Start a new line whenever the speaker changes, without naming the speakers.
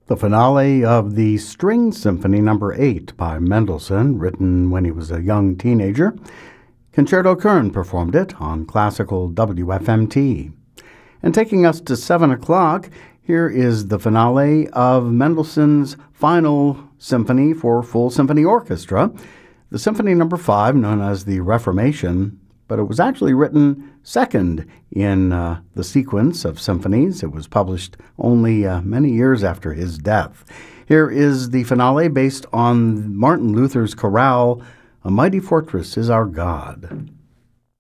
The finale of the String Symphony No. 8 by Mendelssohn, written when he was a young teenager. Concerto Kern performed it on classical WFMT. And taking us to 7 o'clock, here is the finale of Mendelssohn's final symphony for full symphony orchestra, the Symphony No. 5, known as the Reformation, but it was actually written second in the sequence of symphonies. It was published only many years after his death. Here is the finale based on Martin Luther's chorale, "A Mighty Fortress is Our God."